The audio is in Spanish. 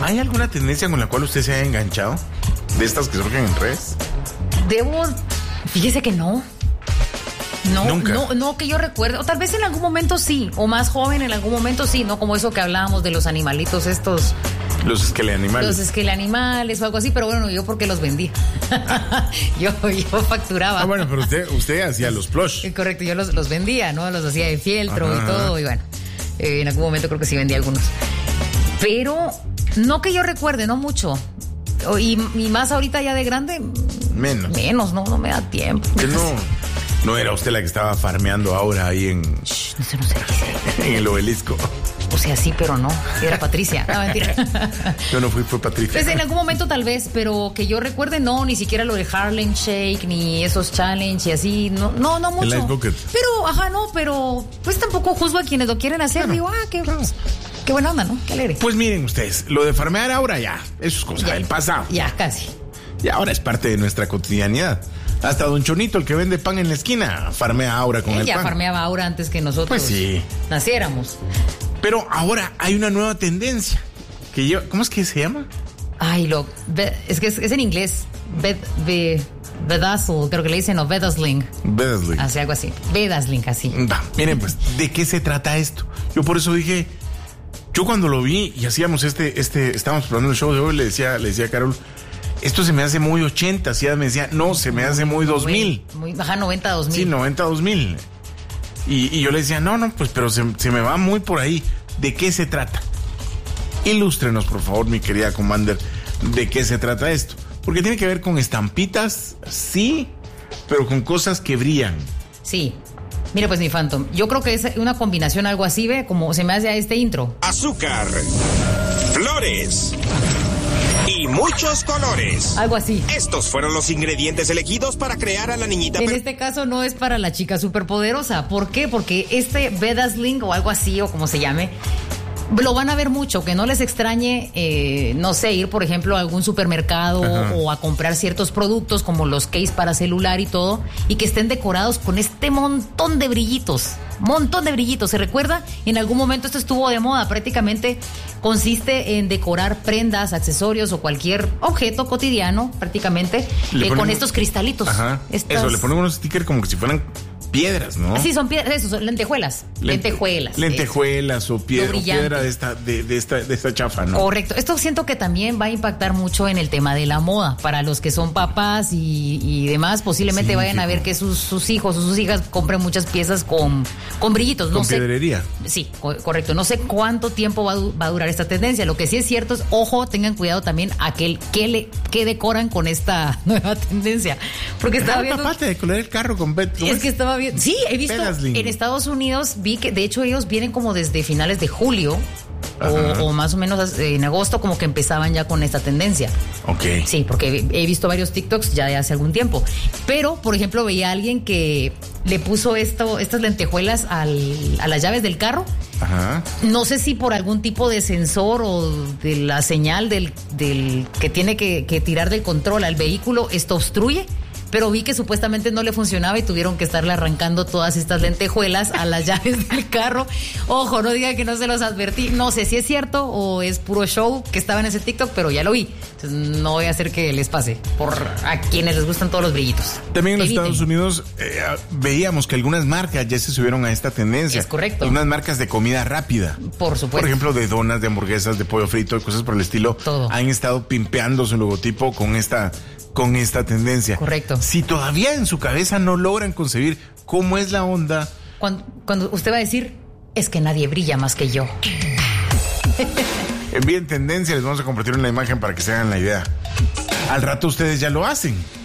¿Hay alguna tendencia con la cual usted se haya enganchado? ¿De estas que surgen en redes? Fíjese que no. ¿Nunca? No que yo recuerde, o tal vez en algún momento sí, o más joven en algún momento sí, no como eso que hablábamos de los animalitos estos. Los esqueleanimales o algo así, pero bueno, yo porque los vendía. yo facturaba. Ah, bueno, pero usted hacía los plush. Correcto, yo los vendía, ¿no? Los hacía de fieltro y todo, y bueno, en algún momento creo que sí vendía algunos. Pero no que yo recuerde, no mucho. Y más ahorita ya de grande. Menos, no me da tiempo. Que no era usted la que estaba farmeando ahora ahí en... No sé. En el obelisco. O sea, sí, pero no. Era Patricia. No, mentira. Yo no fui, fue Patricia. Pues en algún momento tal vez, pero que yo recuerde, no, ni siquiera lo de Harlem Shake, ni esos challenge y así, no mucho. El Ice Bucket. Pero pues tampoco juzgo a quienes lo quieren hacer. Digo, qué buena onda, ¿no? Qué alegre. Pues miren ustedes, lo de farmear ahora ya, eso es cosa del pasado. Ya, casi. Y ahora es parte de nuestra cotidianidad. Hasta Don Chonito, el que vende pan en la esquina, farmea Aura con el pan. Ella farmeaba Aura antes que nosotros pues sí. naciéramos. Pero ahora hay una nueva tendencia que yo, ¿cómo es que se llama? Ay, es que es en inglés. Bedazzle, creo que le dicen, o Bedazzling. Así, algo así. Bedazzling, así. Miren, pues, ¿de qué se trata esto? Yo por eso dije, yo cuando lo vi y hacíamos estábamos probando el show de hoy, le decía a Carol, esto se me hace muy 80, y ella me decía, no, se me hace muy 2000. Muy baja, 90, 2000. Sí, 90, 2000. Y yo le decía, no, pues, pero se me va muy por ahí. ¿De qué se trata? Ilústrenos, por favor, mi querida Commander, ¿de qué se trata esto? Porque tiene que ver con estampitas, sí, pero con cosas que brillan. Sí. Mira, pues mi Phantom, yo creo que es una combinación algo así, ¿ve? Como se me hace a este intro. Azúcar, flores y muchos colores. Algo así. Estos fueron los ingredientes elegidos para crear a la niñita. En este caso no es para la chica superpoderosa. ¿Por qué? Porque este Bedazzling o algo así, o como se llame, lo van a ver mucho, que no les extrañe, no sé, ir por ejemplo a algún supermercado o a comprar ciertos productos como los case para celular y todo, y que estén decorados con este montón de brillitos. ¿Se recuerda? En algún momento esto estuvo de moda. Prácticamente consiste en decorar prendas, accesorios o cualquier objeto cotidiano, prácticamente, con estos cristalitos. Eso, le ponen unos stickers como que si fueran piedras, ¿no? Sí, son piedras, eso, son lentejuelas. Lentejuelas o piedra de esta chafa, ¿no? Correcto. Esto siento que también va a impactar mucho en el tema de la moda. Para los que son papás y demás, posiblemente vayan a ver que sus hijos o sus hijas compren muchas piezas con brillitos. Con piedrería. Sí, correcto. No sé cuánto tiempo va a durar esta tendencia. Lo que sí es cierto es, ojo, tengan cuidado también que decoran con esta nueva tendencia. Porque estaba viendo... Papá, te decoré el carro con Es que estaba viendo... Sí, he visto Bedazzling. En Estados Unidos, vi que de hecho ellos vienen como desde finales de julio o más o menos en agosto, como que empezaban ya con esta tendencia. Ok. Sí, porque he visto varios TikToks ya de hace algún tiempo. Pero, por ejemplo, veía a alguien que le puso estas lentejuelas a las llaves del carro. Ajá. No sé si por algún tipo de sensor o de la señal del que tiene que tirar del control al vehículo, esto obstruye. Pero vi que supuestamente no le funcionaba y tuvieron que estarle arrancando todas estas lentejuelas a las llaves del carro. Ojo, no diga que no se los advertí. No sé si es cierto o es puro show que estaba en ese TikTok, pero ya lo vi. Entonces no voy a hacer que les pase a quienes les gustan todos los brillitos. También en los Estados Unidos veíamos que algunas marcas ya se subieron a esta tendencia. Es correcto. Algunas marcas de comida rápida. Por supuesto. Por ejemplo, de donas, de hamburguesas, de pollo frito, cosas por el estilo. Todo. Han estado pimpeando su logotipo con esta tendencia. Correcto. Si todavía en su cabeza no logran concebir cómo es la onda... Cuando usted va a decir, es que nadie brilla más que yo. Envíen tendencia, les vamos a compartir una imagen para que se hagan la idea. Al rato ustedes ya lo hacen.